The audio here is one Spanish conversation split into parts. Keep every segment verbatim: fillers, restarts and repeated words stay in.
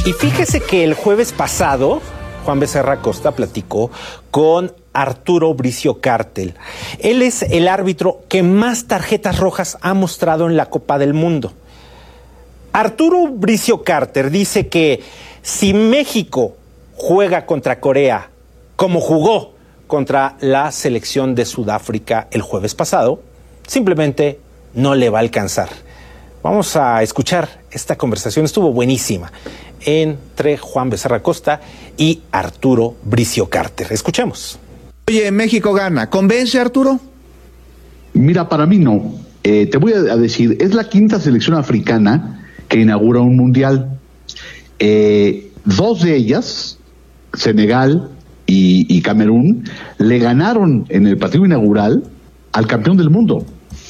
Y fíjese que el jueves pasado, Juan Becerra Costa platicó con Arturo Bricio Cartel. Él es el árbitro que más tarjetas rojas ha mostrado en la Copa del Mundo. Arturo Bricio Cartel dice que si México juega contra Corea como jugó contra la selección de Sudáfrica el jueves pasado, simplemente no le va a alcanzar. Vamos a escuchar esta conversación, estuvo buenísima, entre Juan Becerra Costa y Arturo Bricio Cartel. Escuchemos. Oye, México gana. ¿Convence, Arturo? Mira, para mí no. Eh, te voy a decir, es la quinta selección africana que inaugura un mundial. Eh, dos de ellas, Senegal y, y Camerún, le ganaron en el partido inaugural al campeón del mundo.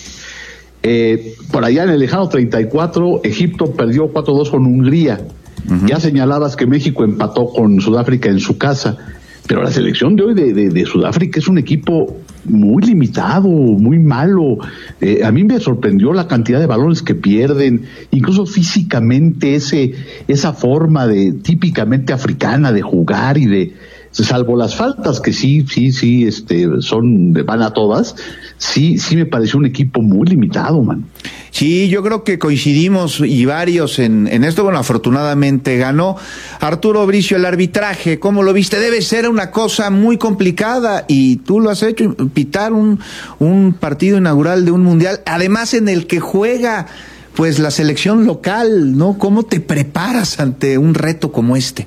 Eh, por allá en el lejano treinta y cuatro, Egipto perdió cuatro dos con Hungría. Uh-huh. Ya señalabas que México empató con Sudáfrica en su casa, pero la selección de hoy de, de, de Sudáfrica es un equipo muy limitado, muy malo. Eh, a mí me sorprendió la cantidad de balones que pierden, incluso físicamente ese esa forma de típicamente africana de jugar y de, salvo las faltas que sí, sí, sí, este, son, van a todas, sí, sí me pareció un equipo muy limitado, man. Sí, yo creo que coincidimos y varios en, en esto. Bueno, afortunadamente ganó Arturo Bricio. El arbitraje, ¿cómo lo viste? Debe ser una cosa muy complicada y tú lo has hecho, pitar un, un partido inaugural de un mundial, además en el que juega pues la selección local, ¿no? ¿Cómo te preparas ante un reto como este?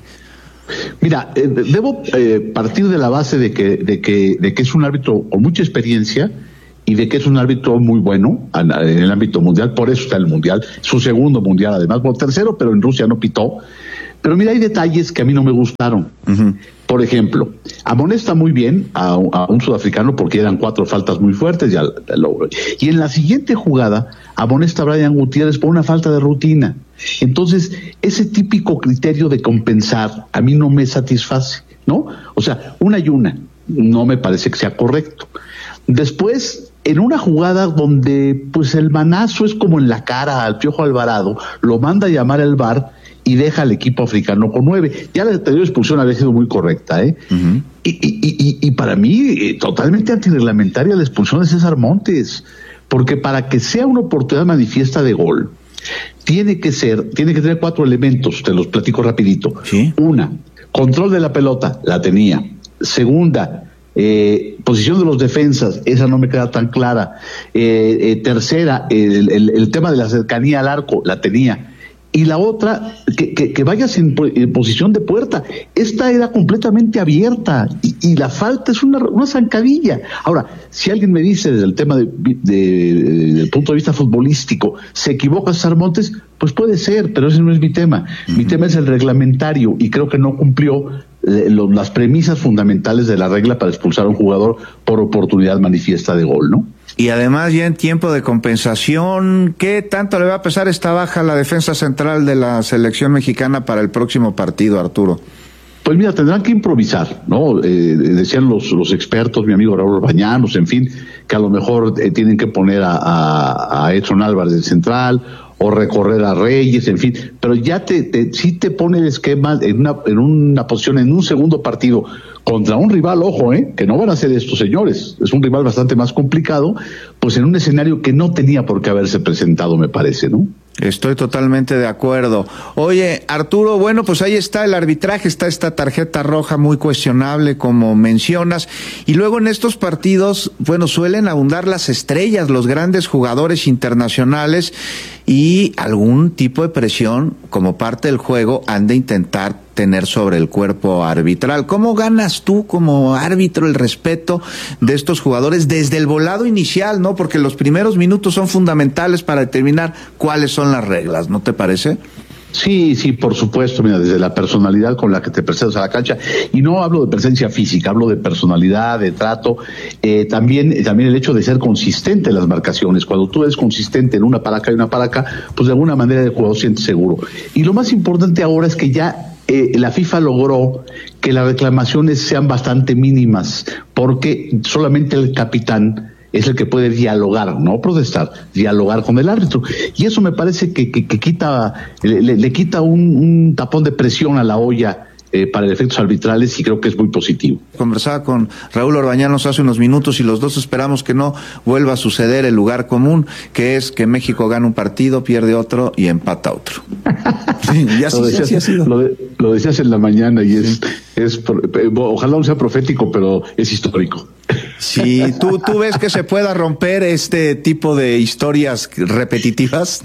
Mira, eh, debo eh, partir de la base de que, de que, de que es un árbitro con mucha experiencia y de que es un árbitro muy bueno en el ámbito mundial, por eso está en el mundial, su segundo mundial además, por tercero, pero en Rusia no pitó. Pero mira, hay detalles que a mí no me gustaron. Uh-huh. Por ejemplo, amonesta muy bien a, a un sudafricano porque eran cuatro faltas muy fuertes, ya lo, y en la siguiente jugada amonesta a Brian Gutiérrez por una falta de rutina. Entonces, ese típico criterio de compensar a mí no me satisface, ¿no? O sea, una y una, no me parece que sea correcto. Después, en una jugada donde pues el manazo es como en la cara al Piojo Alvarado, lo manda a llamar el V A R y deja al equipo africano con nueve. Ya la anterior expulsión había sido muy correcta, ¿eh? Uh-huh. Y, y, y, y para mí, eh, totalmente antirreglamentaria la expulsión de César Montes, porque para que sea una oportunidad manifiesta de gol, tiene que ser, tiene que tener cuatro elementos, te los platico rapidito. ¿Sí? Una, control de la pelota, la tenía. Segunda, Eh, posición de los defensas, esa no me queda tan clara. Eh, eh, tercera, el, el, el tema de la cercanía al arco, la tenía. Y la otra, que, que, que vayas en, en posición de puerta. Esta era completamente abierta y, y la falta es una, una zancadilla. Ahora, si alguien me dice desde el tema de, de, de, del punto de vista futbolístico, ¿se equivoca César Montes? Pues puede ser, pero ese no es mi tema. Uh-huh. Mi tema es el reglamentario y creo que no cumplió eh, lo, las premisas fundamentales de la regla para expulsar a un jugador por oportunidad manifiesta de gol, ¿no? Y además ya en tiempo de compensación, ¿qué tanto le va a pesar esta baja a la defensa central de la selección mexicana para el próximo partido, Arturo? Pues mira, tendrán que improvisar, ¿no? Eh, decían los, los expertos, mi amigo Raúl Bañanos, en fin, que a lo mejor eh, tienen que poner a, a, a Edson Álvarez de central o recorrer a Reyes, en fin, pero ya te, te sí te pone el esquema en una, en una posición, en un segundo partido, contra un rival, ojo, eh, que no van a ser estos señores, es un rival bastante más complicado, pues en un escenario que no tenía por qué haberse presentado, me parece, ¿no? Estoy totalmente de acuerdo. Oye, Arturo, bueno, pues ahí está el arbitraje, está esta tarjeta roja muy cuestionable, como mencionas, y luego en estos partidos, bueno, suelen abundar las estrellas, los grandes jugadores internacionales, y algún tipo de presión, como parte del juego, han de intentar tener sobre el cuerpo arbitral. ¿Cómo ganas tú como árbitro el respeto de estos jugadores desde el volado inicial, no? Porque los primeros minutos son fundamentales para determinar cuáles son las reglas, ¿no te parece? Sí, sí, por supuesto, mira, desde la personalidad con la que te presentas a la cancha, y no hablo de presencia física, hablo de personalidad, de trato, eh, también, también el hecho de ser consistente en las marcaciones. Cuando tú eres consistente en una para acá y una para acá, pues de alguna manera el jugador siente seguro. Y lo más importante ahora es que ya eh, la FIFA logró que las reclamaciones sean bastante mínimas, porque solamente el capitán es el que puede dialogar, no protestar, dialogar con el árbitro. Y eso me parece que, que, que quita, le, le quita un, un tapón de presión a la olla Eh, para efectos arbitrales, y creo que es muy positivo. Conversaba con Raúl Orbañanos hace unos minutos y los dos esperamos que no vuelva a suceder el lugar común, que es que México gana un partido, pierde otro y empata otro. Sí, y así, lo, decías, así ha sido. Lo, de, lo decías en la mañana y es, sí. es, ojalá no sea profético, pero es histórico. Sí, ¿tú, tú ves que se pueda romper este tipo de historias repetitivas?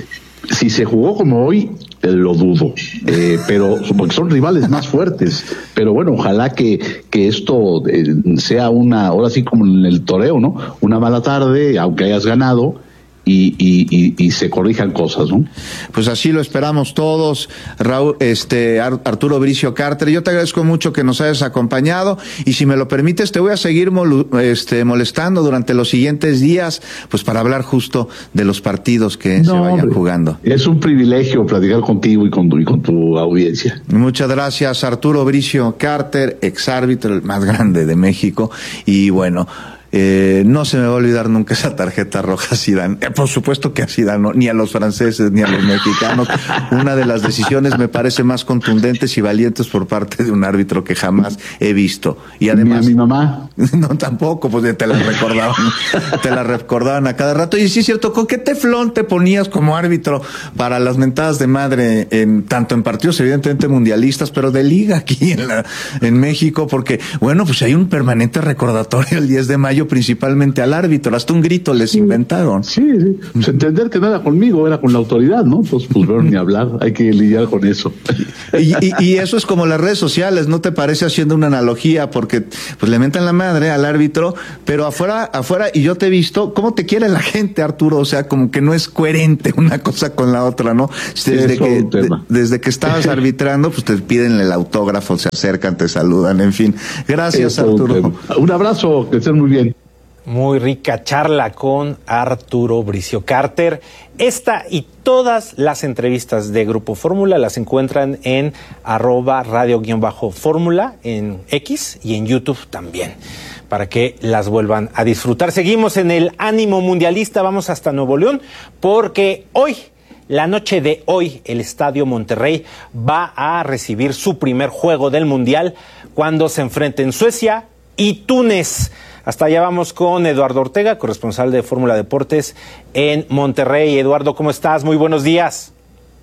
Si se jugó como hoy, eh, lo dudo, eh, pero porque son rivales más fuertes. Pero bueno, ojalá que, que esto eh, sea una, ahora sí como en el toreo, ¿no? Una mala tarde, aunque hayas ganado, y, y, y, y se corrijan cosas, ¿no? Pues así lo esperamos todos, Raúl, este, Arturo Bricio Carter. Yo te agradezco mucho que nos hayas acompañado, y si me lo permites, te voy a seguir mol, este, molestando durante los siguientes días, pues para hablar justo de los partidos que no, se vayan hombre, jugando. Es un privilegio platicar contigo y con tu, y con tu audiencia. Muchas gracias, Arturo Bricio Carter, exárbitro, el más grande de México, y bueno, Eh, no se me va a olvidar nunca esa tarjeta roja a Zidane. Eh, por supuesto que a Zidane, no, ni a los franceses ni a los mexicanos. Una de las decisiones me parece más contundentes y valientes por parte de un árbitro que jamás he visto. Y además, ni a mi mamá. No, tampoco, pues te la recordaban, te la recordaban a cada rato. Y sí es cierto, ¿con qué teflón te ponías como árbitro para las mentadas de madre, en tanto en partidos evidentemente mundialistas, pero de liga aquí en la, en México? Porque bueno, pues hay un permanente recordatorio el diez de mayo, principalmente al árbitro, hasta un grito les inventaron. Sí, sí. Pues entender que no era conmigo, era con la autoridad, ¿no? Pues, pues bueno, ni hablar, hay que lidiar con eso. Y, y, y eso es como las redes sociales, ¿no te parece? Haciendo una analogía, porque pues le mentan la madre al árbitro, pero afuera, afuera, y yo te he visto, ¿cómo te quiere la gente, Arturo? O sea, como que no es coherente una cosa con la otra, ¿no? Desde, que, de, desde que estabas arbitrando, pues te piden el autógrafo, se acercan, te saludan, en fin. Gracias, eso, Arturo. Un, un abrazo, que estén muy bien. Muy rica charla con Arturo Bricio Carter. Esta y todas las entrevistas de Grupo Fórmula las encuentran en arroba radio-fórmula en X y en YouTube también, para que las vuelvan a disfrutar. Seguimos en el ánimo mundialista, vamos hasta Nuevo León, porque hoy, la noche de hoy, el Estadio Monterrey va a recibir su primer juego del Mundial cuando se enfrenten Suecia y Túnez. Hasta allá vamos con Eduardo Ortega, corresponsal de Fórmula Deportes en Monterrey. Eduardo, ¿cómo estás? Muy buenos días.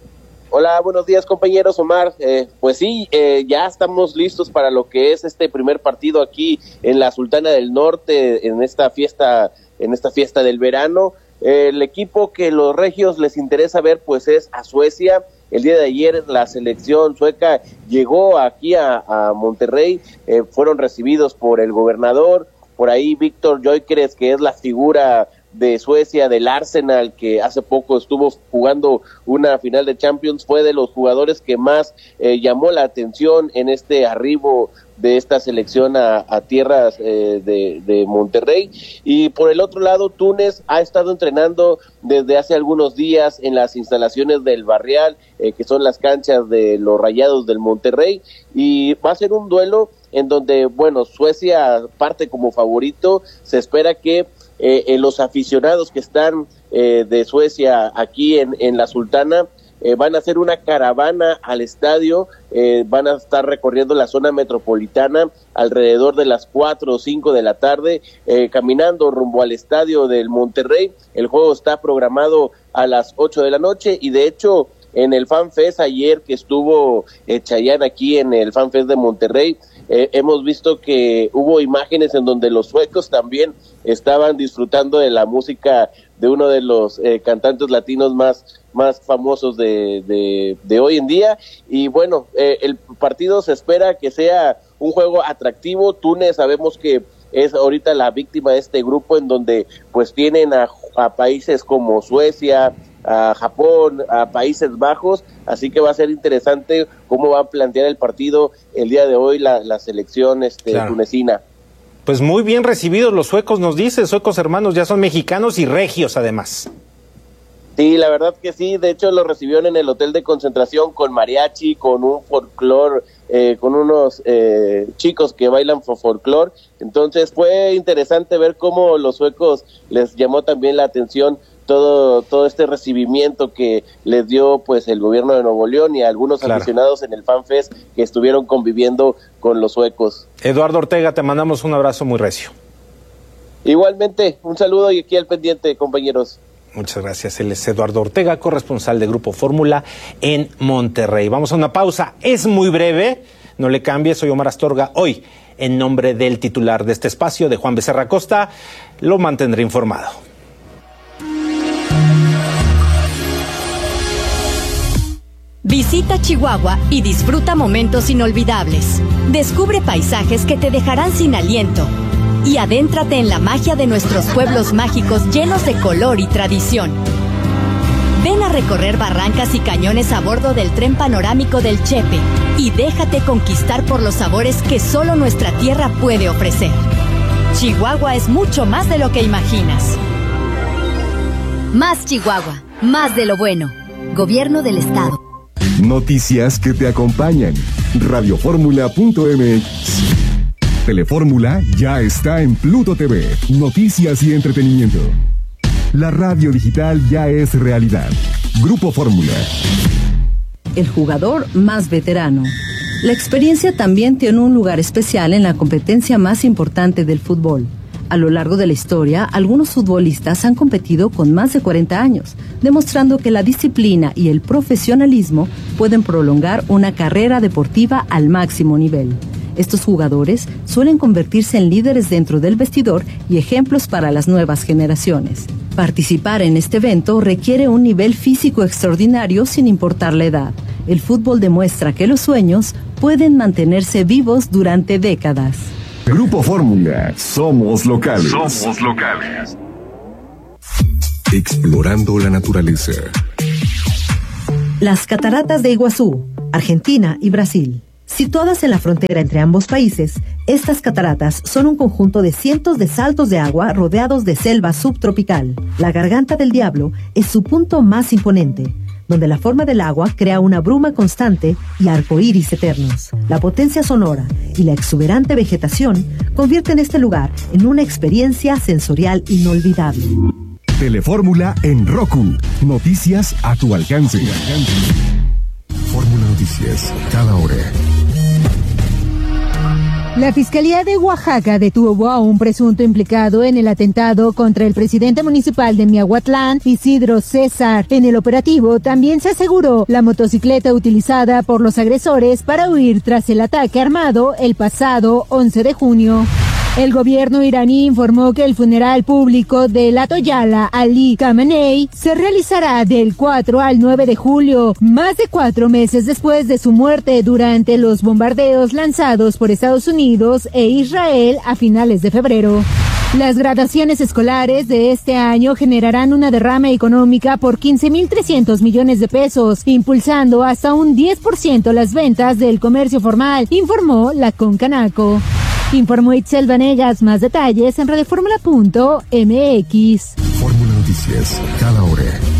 Hola, buenos días, compañeros. Omar, eh, pues sí, eh, ya estamos listos para lo que es este primer partido aquí en la Sultana del Norte, en esta fiesta, en esta fiesta del verano. Eh, el equipo que los regios les interesa ver, pues es a Suecia. El día de ayer la selección sueca llegó aquí a, a Monterrey, eh, fueron recibidos por el gobernador. Por ahí Víctor Gyökeres, que es la figura de Suecia, del Arsenal, que hace poco estuvo jugando una final de Champions, fue de los jugadores que más eh, llamó la atención en este arribo de esta selección a, a tierras eh, de, de Monterrey. Y por el otro lado, Túnez ha estado entrenando desde hace algunos días en las instalaciones del Barrial, eh, que son las canchas de los Rayados del Monterrey, y va a ser un duelo en donde, bueno, Suecia parte como favorito. Se espera que eh, eh, los aficionados que están eh, de Suecia aquí en, en la Sultana eh, van a hacer una caravana al estadio, eh, van a estar recorriendo la zona metropolitana alrededor de las cuatro o cinco de la tarde, eh, caminando rumbo al estadio del Monterrey. El juego está programado a las ocho de la noche, y de hecho en el FanFest ayer que estuvo eh, Chayanne aquí en el FanFest de Monterrey, Eh, hemos visto que hubo imágenes en donde los suecos también estaban disfrutando de la música de uno de los eh, cantantes latinos más, más famosos de, de, de hoy en día. Y bueno, eh, el partido se espera que sea un juego atractivo. Túnez sabemos que es ahorita la víctima de este grupo, en donde pues tienen a, a países como Suecia, a Japón, a Países Bajos, así que va a ser interesante cómo va a plantear el partido el día de hoy la, la selección este, claro. tunecina. Pues muy bien recibidos los suecos, nos dice, suecos hermanos, ya son mexicanos y regios además. Sí, la verdad que sí, de hecho lo recibieron en el hotel de concentración con mariachi, con un folclore, eh, con unos eh, chicos que bailan folclore, entonces fue interesante ver cómo los suecos les llamó también la atención todo todo este recibimiento que les dio pues el gobierno de Nuevo León y a algunos claro. aficionados en el FanFest que estuvieron conviviendo con los suecos. Eduardo Ortega, te mandamos un abrazo muy recio. Igualmente, un saludo y aquí al pendiente, compañeros. Muchas gracias. Él es Eduardo Ortega, corresponsal de Grupo Fórmula en Monterrey. Vamos a una pausa. Es muy breve. No le cambie. Soy Omar Astorga. Hoy, en nombre del titular de este espacio, de Juan Becerra Costa, lo mantendré informado. Visita Chihuahua y disfruta momentos inolvidables. Descubre paisajes que te dejarán sin aliento. Y adéntrate en la magia de nuestros pueblos mágicos llenos de color y tradición. Ven a recorrer barrancas y cañones a bordo del tren panorámico del Chepe y déjate conquistar por los sabores que solo nuestra tierra puede ofrecer. Chihuahua es mucho más de lo que imaginas. Más Chihuahua, más de lo bueno. Gobierno del Estado. Noticias que te acompañan. radio fórmula punto m x. Telefórmula ya está en Pluto T V. Noticias y entretenimiento. La radio digital ya es realidad. Grupo Fórmula. El jugador más veterano. La experiencia también tiene un lugar especial en la competencia más importante del fútbol. A lo largo de la historia, algunos futbolistas han competido con más de cuarenta años, demostrando que la disciplina y el profesionalismo pueden prolongar una carrera deportiva al máximo nivel. Estos jugadores suelen convertirse en líderes dentro del vestidor y ejemplos para las nuevas generaciones. Participar en este evento requiere un nivel físico extraordinario sin importar la edad. El fútbol demuestra que los sueños pueden mantenerse vivos durante décadas. Grupo Fórmula, somos locales. Somos locales. Explorando la naturaleza. Las cataratas de Iguazú, Argentina y Brasil. Situadas en la frontera entre ambos países, estas cataratas son un conjunto de cientos de saltos de agua rodeados de selva subtropical. La Garganta del Diablo es su punto más imponente, donde la forma del agua crea una bruma constante y arcoíris eternos. La potencia sonora y la exuberante vegetación convierten este lugar en una experiencia sensorial inolvidable. Telefórmula en Roku. Noticias a tu alcance. Fórmula Noticias, cada hora. La Fiscalía de Oaxaca detuvo a un presunto implicado en el atentado contra el presidente municipal de Miahuatlán, Isidro César. En el operativo también se aseguró la motocicleta utilizada por los agresores para huir tras el ataque armado el pasado once de junio. El gobierno iraní informó que el funeral público del Ayatollah Ali Khamenei se realizará del cuatro al nueve de julio, más de cuatro meses después de su muerte durante los bombardeos lanzados por Estados Unidos e Israel a finales de febrero. Las graduaciones escolares de este año generarán una derrama económica por quince mil trescientos millones de pesos, impulsando hasta un diez por ciento las ventas del comercio formal, informó la Concanaco. Informó Itzel Vanegas. Más detalles en radio fórmula punto m x. Fórmula Noticias, cada hora.